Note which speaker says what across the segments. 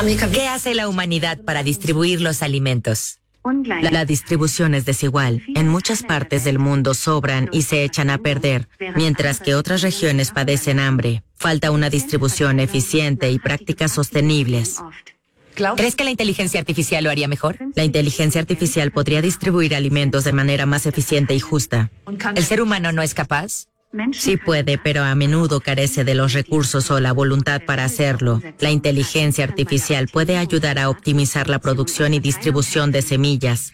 Speaker 1: ¿Qué hace la humanidad para distribuir los alimentos? La distribución es desigual. En muchas partes del mundo sobran y se echan a perder, mientras que otras regiones padecen hambre. Falta una distribución eficiente y prácticas sostenibles.
Speaker 2: ¿Crees que la inteligencia artificial lo haría mejor?
Speaker 1: La inteligencia artificial podría distribuir alimentos de manera más eficiente y justa.
Speaker 2: ¿El ser humano no es capaz?
Speaker 1: Sí puede, pero a menudo carece de los recursos o la voluntad para hacerlo. La inteligencia artificial puede ayudar a optimizar la producción y distribución de semillas.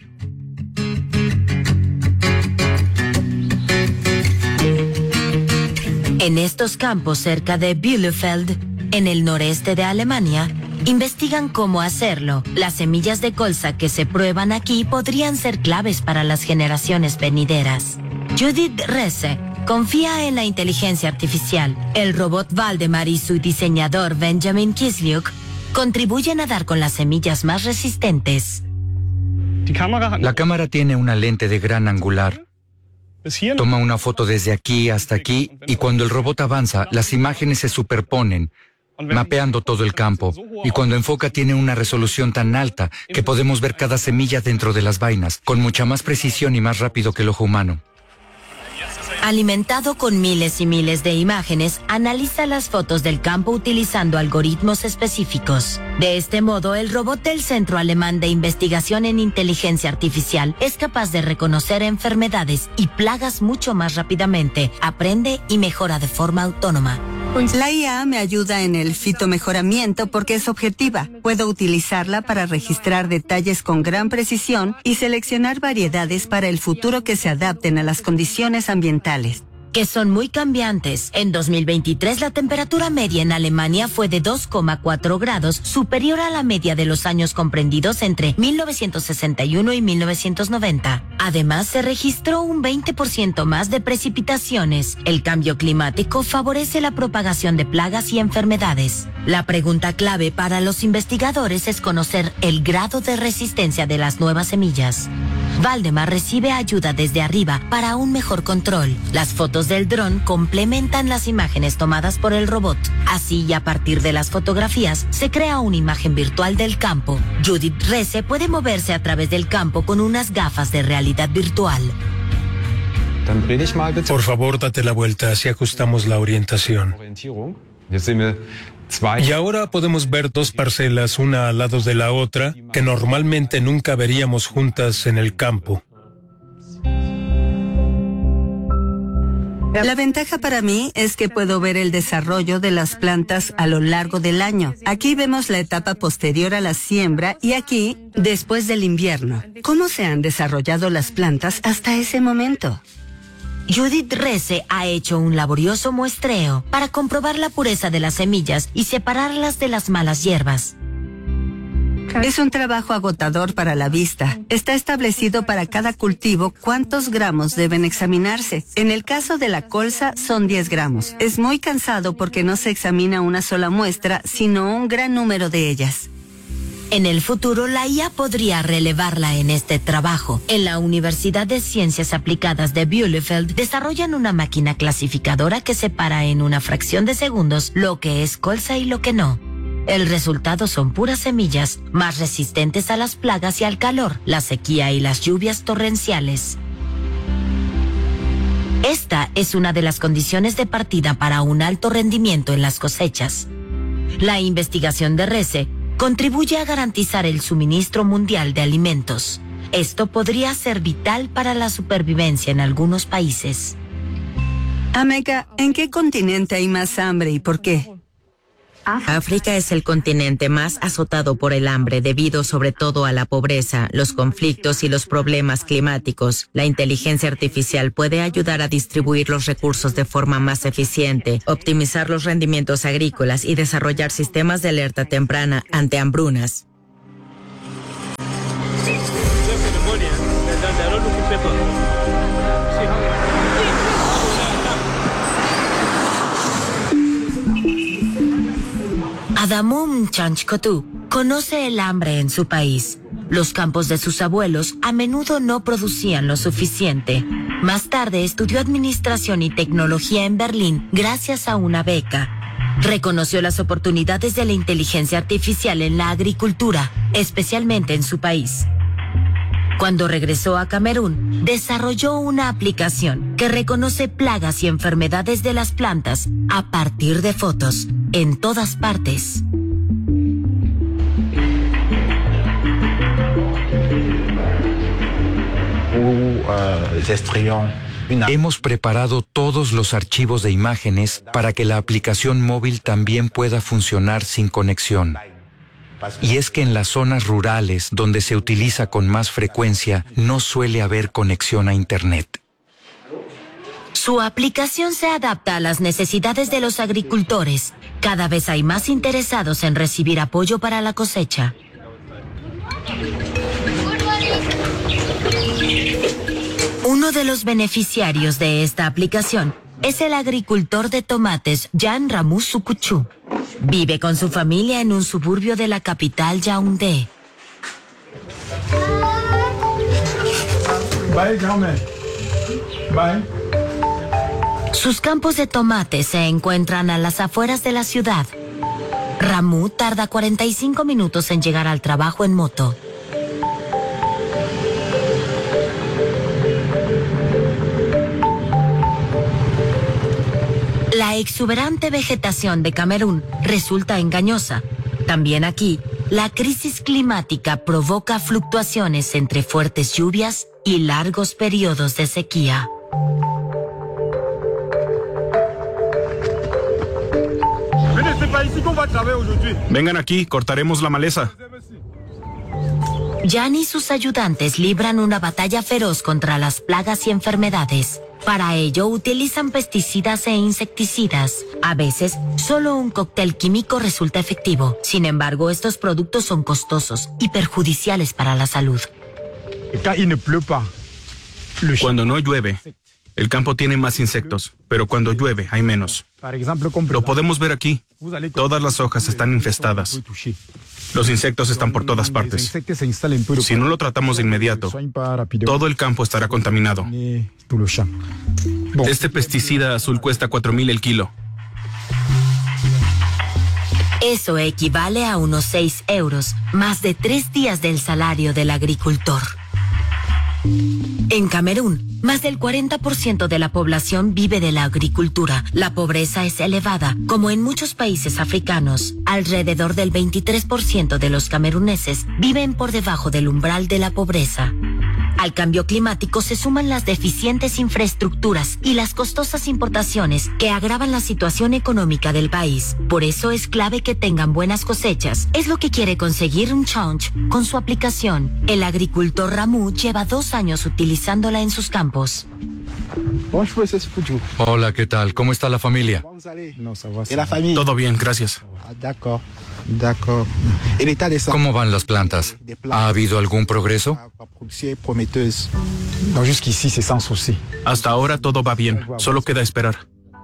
Speaker 3: En estos campos cerca de Bielefeld, en el noreste de Alemania, investigan cómo hacerlo. Las semillas de colza que se prueban aquí podrían ser claves para las generaciones venideras. Judith Resse confía en la inteligencia artificial. El robot Valdemar y su diseñador Benjamin Kisliuk contribuyen a dar con las semillas más resistentes.
Speaker 4: La cámara tiene una lente de gran angular. Toma una foto desde aquí hasta aquí y cuando el robot avanza, las imágenes se superponen, mapeando todo el campo. Y cuando enfoca tiene una resolución tan alta que podemos ver cada semilla dentro de las vainas, con mucha más precisión y más rápido que el ojo humano.
Speaker 3: Alimentado con miles y miles de imágenes, analiza las fotos del campo utilizando algoritmos específicos. De este modo, el robot del Centro Alemán de Investigación en Inteligencia Artificial es capaz de reconocer enfermedades y plagas mucho más rápidamente, aprende y mejora de forma autónoma.
Speaker 5: La IA me ayuda en el fitomejoramiento porque es objetiva. Puedo utilizarla para registrar detalles con gran precisión y seleccionar variedades para el futuro que se adapten a las condiciones ambientales.
Speaker 3: Que son muy cambiantes. En 2023 la temperatura media en Alemania fue de 2,4 grados, superior a la media de los años comprendidos entre 1961 y 1990. Además, se registró un 20% más de precipitaciones. El cambio climático favorece la propagación de plagas y enfermedades. La pregunta clave para los investigadores es conocer el grado de resistencia de las nuevas semillas. Valdemar recibe ayuda desde arriba para un mejor control. Las fotos del dron complementan las imágenes tomadas por el robot. Así, y a partir de las fotografías, se crea una imagen virtual del campo. Judith Resse puede moverse a través del campo con unas gafas de realidad virtual.
Speaker 6: Por favor, date la vuelta, así ajustamos la orientación. Y ahora podemos ver dos parcelas, una al lado de la otra, que normalmente nunca veríamos juntas en el campo.
Speaker 5: La ventaja para mí es que puedo ver el desarrollo de las plantas a lo largo del año. Aquí vemos la etapa posterior a la siembra y aquí, después del invierno. ¿Cómo se han desarrollado las plantas hasta ese momento?
Speaker 3: Judith Resse ha hecho un laborioso muestreo para comprobar la pureza de las semillas y separarlas de las malas hierbas.
Speaker 5: Es un trabajo agotador para la vista. Está establecido para cada cultivo cuántos gramos deben examinarse. En el caso de la colza son 10 gramos. Es muy cansado porque no se examina una sola muestra, sino un gran número de ellas.
Speaker 3: En el futuro, la IA podría relevarla en este trabajo. En la Universidad de Ciencias Aplicadas de Bielefeld desarrollan una máquina clasificadora que separa en una fracción de segundos lo que es colza y lo que no. El resultado son puras semillas, más resistentes a las plagas y al calor, la sequía y las lluvias torrenciales. Esta es una de las condiciones de partida para un alto rendimiento en las cosechas. La investigación de Resse contribuye a garantizar el suministro mundial de alimentos. Esto podría ser vital para la supervivencia en algunos países.
Speaker 5: Ameka, ¿en qué continente hay más hambre y por qué?
Speaker 1: África es el continente más azotado por el hambre debido sobre todo a la pobreza, los conflictos y los problemas climáticos. La inteligencia artificial puede ayudar a distribuir los recursos de forma más eficiente, optimizar los rendimientos agrícolas y desarrollar sistemas de alerta temprana ante hambrunas.
Speaker 3: Adamum Chanchkotu conoce el hambre en su país. Los campos de sus abuelos a menudo no producían lo suficiente. Más tarde estudió administración y tecnología en Berlín gracias a una beca. Reconoció las oportunidades de la inteligencia artificial en la agricultura, especialmente en su país. Cuando regresó a Camerún, desarrolló una aplicación que reconoce plagas y enfermedades de las plantas a partir de fotos en todas partes.
Speaker 4: Hemos preparado todos los archivos de imágenes para que la aplicación móvil también pueda funcionar sin conexión. Y es que en las zonas rurales, donde se utiliza con más frecuencia, no suele haber conexión a Internet.
Speaker 3: Su aplicación se adapta a las necesidades de los agricultores. Cada vez hay más interesados en recibir apoyo para la cosecha. Uno de los beneficiarios de esta aplicación es el agricultor de tomates Jean Ramou Sukuchu. Vive con su familia en un suburbio de la capital Yaoundé. Sus campos de tomate se encuentran a las afueras de la ciudad. Ramou tarda 45 minutos en llegar al trabajo en moto. La exuberante vegetación de Camerún resulta engañosa. También aquí, la crisis climática provoca fluctuaciones entre fuertes lluvias y largos periodos de sequía.
Speaker 7: Vengan aquí, cortaremos la maleza.
Speaker 3: Jan y sus ayudantes libran una batalla feroz contra las plagas y enfermedades. Para ello utilizan pesticidas e insecticidas. A veces, solo un cóctel químico resulta efectivo. Sin embargo, estos productos son costosos y perjudiciales para la salud.
Speaker 7: Cuando no llueve, el campo tiene más insectos, pero cuando llueve hay menos. Lo podemos ver aquí. Todas las hojas están infestadas. Los insectos están por todas partes. Si no lo tratamos de inmediato, todo el campo estará contaminado. Este pesticida azul cuesta 4,000 el kilo.
Speaker 3: Eso equivale a unos 6 euros, más de 3 días del salario del agricultor. En Camerún, más del 40% de la población vive de la agricultura. La pobreza es elevada, como en muchos países africanos. Alrededor del 23% de los cameruneses viven por debajo del umbral de la pobreza. Al cambio climático se suman las deficientes infraestructuras y las costosas importaciones que agravan la situación económica del país. Por eso es clave que tengan buenas cosechas. Es lo que quiere conseguir Unchange con su aplicación. El agricultor Ramou lleva 2 años utilizándola en sus campos.
Speaker 4: Hola, ¿qué tal? ¿Cómo está la familia?
Speaker 7: Todo bien, gracias.
Speaker 4: ¿Cómo van las plantas? ¿Ha habido algún progreso?
Speaker 7: Hasta ahora todo va bien, solo queda esperar.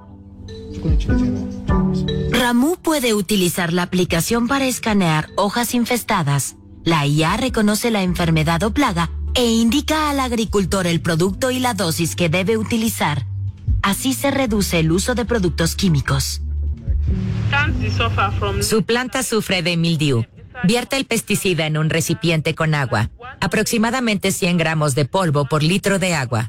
Speaker 3: Ramou puede utilizar la aplicación para escanear hojas infestadas. La IA reconoce la enfermedad o plaga e indica al agricultor el producto y la dosis que debe utilizar. Así se reduce el uso de productos químicos.
Speaker 2: Su planta sufre de mildiu. Vierte el pesticida en un recipiente con agua. Aproximadamente 100 gramos de polvo por litro de agua.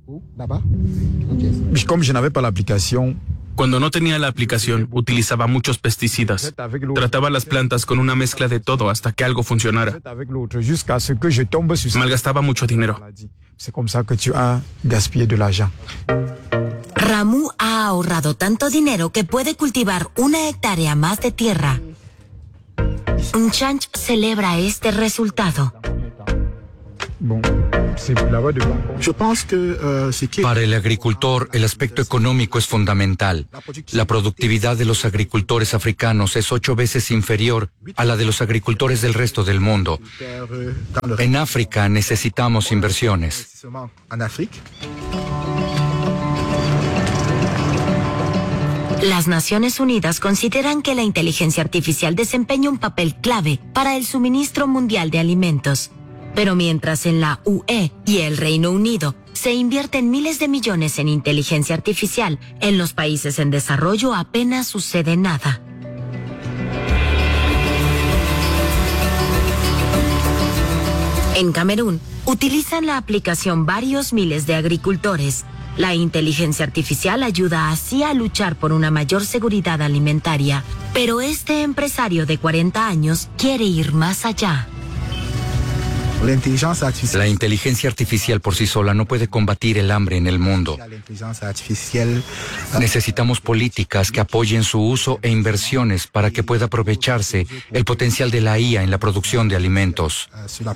Speaker 7: Cuando no tenía la aplicación, utilizaba muchos pesticidas. Trataba las plantas con una mezcla de todo hasta que algo funcionara. Malgastaba mucho dinero.
Speaker 3: Ramou ha ahorrado tanto dinero que puede cultivar 1 hectárea más de tierra. Unchange celebra este resultado.
Speaker 4: Para el agricultor, el aspecto económico es fundamental. La productividad de los agricultores africanos es 8 veces inferior a la de los agricultores del resto del mundo. En África necesitamos inversiones.
Speaker 3: Las Naciones Unidas consideran que la inteligencia artificial desempeña un papel clave para el suministro mundial de alimentos. Pero mientras en la UE y el Reino Unido se invierten miles de millones en inteligencia artificial. En los países en desarrollo apenas sucede nada. En Camerún, utilizan la aplicación varios miles de agricultores. La inteligencia artificial ayuda así a luchar por una mayor seguridad alimentaria. Pero este empresario de 40 años quiere ir más allá.
Speaker 4: La inteligencia artificial por sí sola no puede combatir el hambre en el mundo. Necesitamos políticas que apoyen su uso e inversiones para que pueda aprovecharse el potencial de la IA en la producción de alimentos.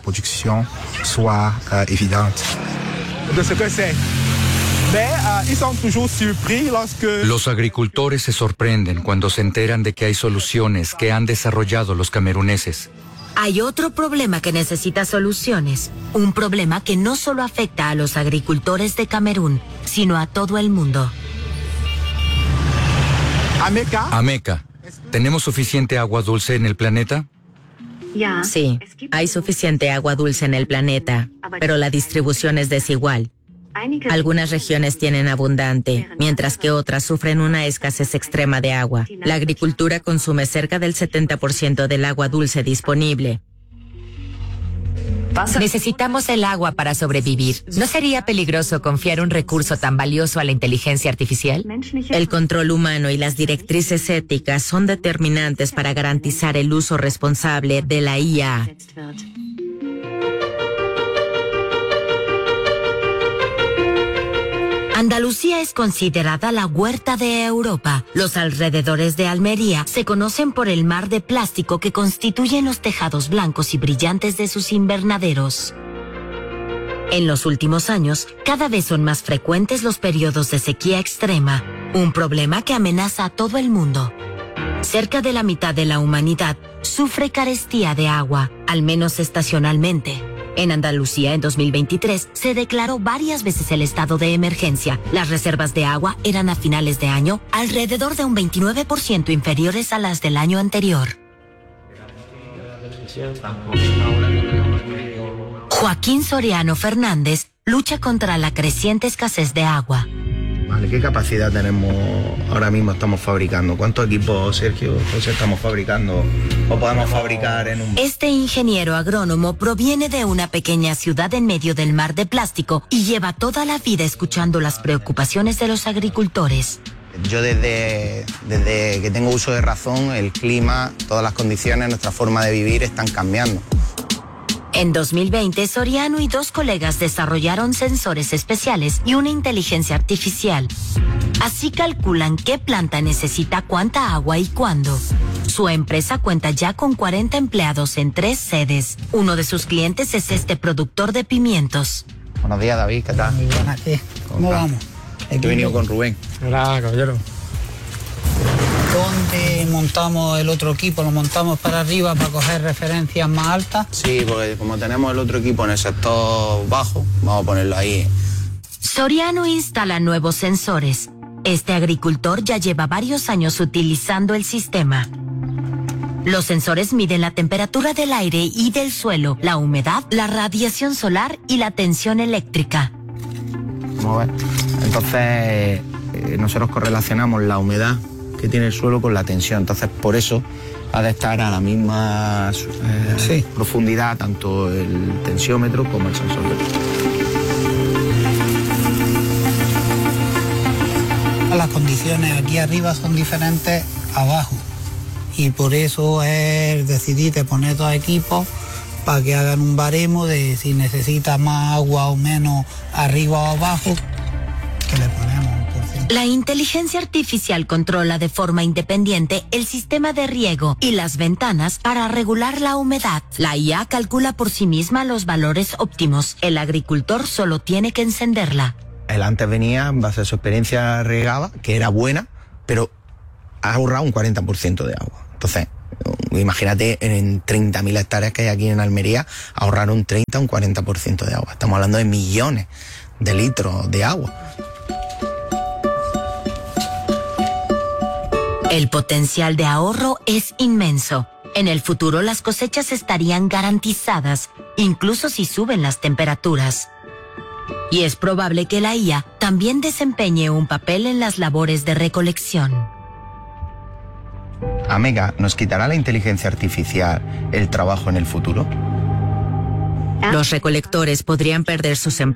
Speaker 4: Los agricultores se sorprenden cuando se enteran de que hay soluciones que han desarrollado los cameruneses.
Speaker 3: Hay otro problema que necesita soluciones. Un problema que no solo afecta a los agricultores de Camerún, sino a todo el mundo.
Speaker 4: Ameca, ¿tenemos suficiente agua dulce en el planeta?
Speaker 1: Sí, hay suficiente agua dulce en el planeta, pero la distribución es desigual. Algunas regiones tienen abundante, mientras que otras sufren una escasez extrema de agua. La agricultura consume cerca del 70% del agua dulce disponible.
Speaker 2: Necesitamos el agua para sobrevivir. ¿No sería peligroso confiar un recurso tan valioso a la inteligencia artificial?
Speaker 1: El control humano y las directrices éticas son determinantes para garantizar el uso responsable de la IA.
Speaker 3: Andalucía es considerada la huerta de Europa. Los alrededores de Almería se conocen por el mar de plástico que constituyen los tejados blancos y brillantes de sus invernaderos. En los últimos años, cada vez son más frecuentes los periodos de sequía extrema, un problema que amenaza a todo el mundo. Cerca de la mitad de la humanidad sufre carestía de agua, al menos estacionalmente. En Andalucía, en 2023, se declaró varias veces el estado de emergencia. Las reservas de agua eran a finales de año alrededor de un 29% inferiores a las del año anterior. Joaquín Soriano Fernández lucha contra la creciente escasez de agua.
Speaker 8: Vale, ¿qué capacidad tenemos ahora mismo? Estamos fabricando. ¿Cuántos equipos, Sergio, estamos fabricando o podemos fabricar en un...?
Speaker 3: Este ingeniero agrónomo proviene de una pequeña ciudad en medio del mar de plástico y lleva toda la vida escuchando las preocupaciones de los agricultores.
Speaker 8: Yo desde que tengo uso de razón, el clima, todas las condiciones, nuestra forma de vivir están cambiando.
Speaker 3: En 2020, Soriano y 2 colegas desarrollaron sensores especiales y una inteligencia artificial. Así calculan qué planta necesita cuánta agua y cuándo. Su empresa cuenta ya con 40 empleados en 3 sedes. Uno de sus clientes es este productor de pimientos.
Speaker 8: Buenos días, David, ¿qué tal?
Speaker 9: Muy buenas, ¿qué? ¿Cómo vamos?
Speaker 8: He venido con Rubén.
Speaker 9: Hola, caballero. ¿Dónde montamos el otro equipo? ¿Lo montamos para arriba para coger referencias más altas?
Speaker 8: Sí, porque como tenemos el otro equipo en el sector bajo, vamos a ponerlo ahí.
Speaker 3: Soriano instala nuevos sensores. Este agricultor ya lleva varios años utilizando el sistema. Los sensores miden la temperatura del aire y del suelo, la humedad, la radiación solar y la tensión eléctrica.
Speaker 8: Vamos a ver. Entonces, nosotros correlacionamos la humedad que tiene el suelo con la tensión. Entonces, por eso ha de estar a la misma profundidad tanto el tensiómetro como el sensor.
Speaker 9: Las condiciones aquí arriba son diferentes abajo y por eso decidí de poner 2 equipos para que hagan un baremo de si necesita más agua o menos arriba o abajo, que le ponemos.
Speaker 3: La inteligencia artificial controla de forma independiente el sistema de riego y las ventanas para regular la humedad. La IA calcula por sí misma los valores óptimos. El agricultor solo tiene que encenderla.
Speaker 8: Él antes venía, en base a su experiencia regaba, que era buena, pero ha ahorrado un 40% de agua. Entonces, imagínate en 30.000 hectáreas que hay aquí en Almería, ahorrar un 30 o un 40% de agua. Estamos hablando de millones de litros de agua.
Speaker 3: El potencial de ahorro es inmenso. En el futuro las cosechas estarían garantizadas, incluso si suben las temperaturas. y es probable que la IA también desempeñe un papel en las labores de recolección.
Speaker 8: Amega, ¿nos quitará la inteligencia artificial el trabajo en el futuro?
Speaker 1: Los recolectores podrían perder sus empleos